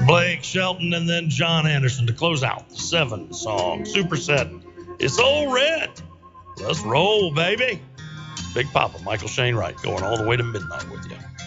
Blake Shelton and then John Anderson to close out the 7-song superset. It's Old Red. Let's roll, baby. Big Papa, Michael Shane Wright, going all the way to midnight with you.